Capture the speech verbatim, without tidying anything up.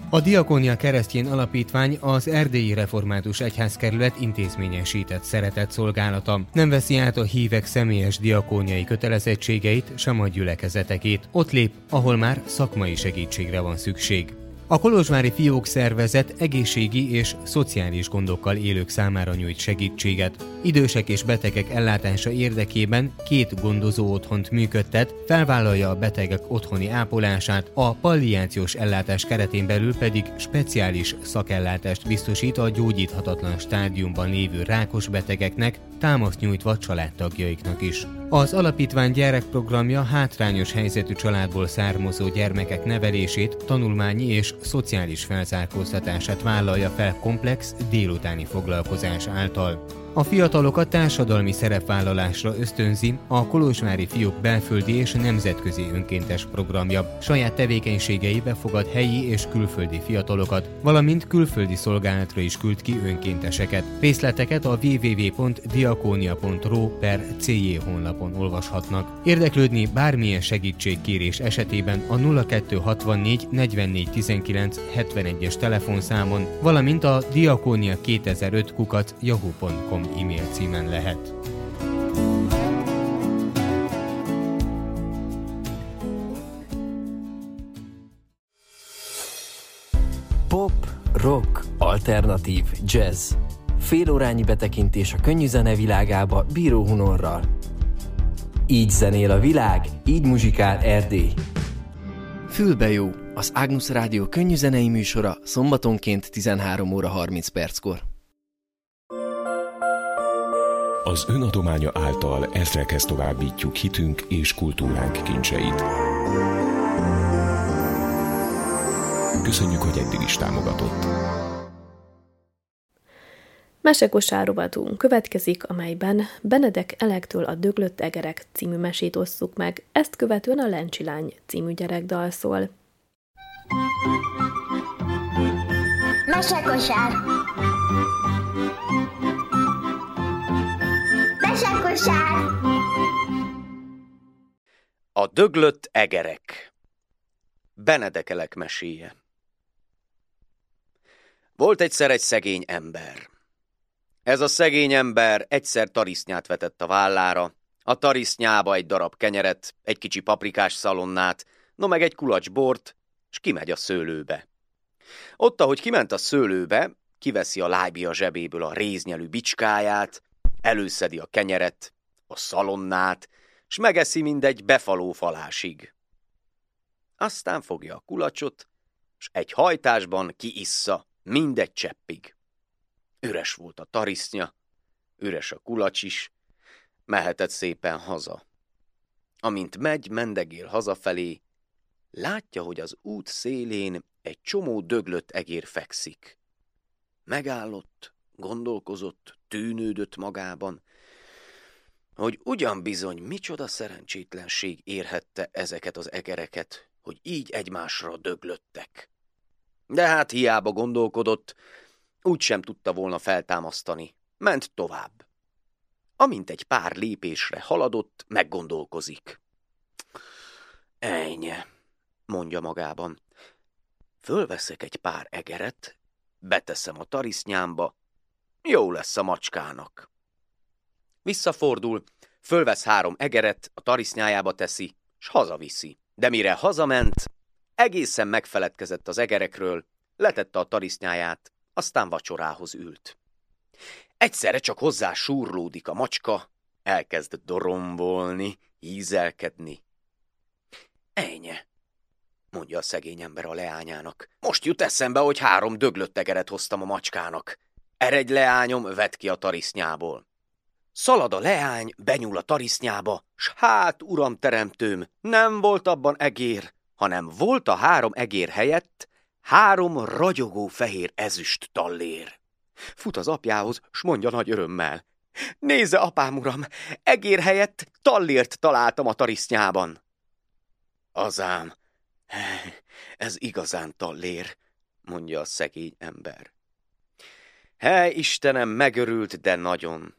A Diakónia Keresztény Alapítvány az Erdélyi Református Egyházkerület intézményesített szeretetszolgálata. Nem veszi át a hívek személyes diakóniai kötelezettségeit, sem a gyülekezetekét. Ott lép, ahol már szakmai segítségre van szükség. A kolozsvári fiók szervezet egészségi és szociális gondokkal élők számára nyújt segítséget. Idősek és betegek ellátása érdekében két gondozó otthont működtet, felvállalja a betegek otthoni ápolását, a palliációs ellátás keretén belül pedig speciális szakellátást biztosít a gyógyíthatatlan stádiumban lévő rákos betegeknek, támaszt nyújtva családtagjaiknak is. Az alapítvány gyerekprogramja hátrányos helyzetű családból származó gyermekek nevelését, tanulmányi és szociális felzárkóztatását vállalja fel komplex délutáni foglalkozás által. A fiatalokat társadalmi szerepvállalásra ösztönzi a kolozsvári fiók belföldi és nemzetközi önkéntes programja. Saját tevékenységeibe fogad helyi és külföldi fiatalokat, valamint külföldi szolgálatra is küld ki önkénteseket. Részleteket a double-u double-u double-u pont diakonia pont ro per cé jé honlapon olvashatnak. Érdeklődni bármilyen segítségkérés esetében a nulla kettő hatvannégy negyvennégy tizenkilenc hetvenegyes telefonszámon, valamint a diakonia kétezer-öt kukac yahoo pont com e-mail címen lehet. Pop, rock, alternatív, jazz. Félórányi betekintés a könnyű zene világába Bíró Hunorral. Így zenél a világ, így muzsikál Erdély. Fülbe jó, az Ágnusz Rádió könnyű zenei műsora szombatonként tizenhárom óra harminc perckor. Az önadománya által ezrekhez továbbítjuk hitünk és kultúránk kincseit. Köszönjük, hogy eddig is támogatott. Mesekosár rovatunk következik, amelyben Benedek Elektől a Döglött egerek című mesét osszuk meg, ezt követően a Lencsilány című gyerekdal szól. Mesekosár. Mesekosár. A döglött egerek. Benedek Elek meséje. Volt egyszer egy szegény ember. Ez a szegény ember egyszer tarisznyát vetett a vállára, a tarisznyába egy darab kenyeret, egy kicsi paprikás szalonnát, no meg egy kulacs bort, s kimegy a szőlőbe. Ott, ahogy kiment a szőlőbe, kiveszi a lábia zsebéből a réznyelű bicskáját, előszedi a kenyeret, a szalonnát, s megeszi mindegy befaló falásig. Aztán fogja a kulacsot, s egy hajtásban kiissza mindegy cseppig. Üres volt a tarisznya, üres a kulacs is, mehetett szépen haza. Amint megy, mendegél hazafelé, látja, hogy az út szélén egy csomó döglött egér fekszik. Megállott, gondolkozott, tűnődött magában, hogy ugyan bizony micsoda szerencsétlenség érhette ezeket az egereket, hogy így egymásra döglöttek. De hát hiába gondolkodott, úgysem tudta volna feltámasztani, ment tovább. Amint egy pár lépésre haladott, meggondolkozik. Ejnye, mondja magában, fölveszek egy pár egeret, beteszem a tarisznyámba, jó lesz a macskának. Visszafordul, fölvesz három egeret, a tarisznyájába teszi, s hazaviszi. De mire hazament, egészen megfeledkezett az egerekről, letette a tarisznyáját, aztán vacsorához ült. Egyszerre csak hozzá súrlódik a macska, elkezd dorombolni, ízelkedni. Ejnye, mondja a szegény ember a leányának. Most jut eszembe, hogy három döglött egeret hoztam a macskának. Eredj, leányom, vedd ki a tarisznyából. Szalad a leány, benyúl a tarisznyába, s hát, uram teremtőm, nem volt abban egér, hanem volt a három egér helyett három ragyogó fehér ezüst tallér. Fut az apjához, s mondja nagy örömmel. Nézze, apám uram, egér helyett tallért találtam a tarisznyában. Azám, ez igazán tallér, mondja a szegény ember. Hely, Istenem, megörült, de nagyon.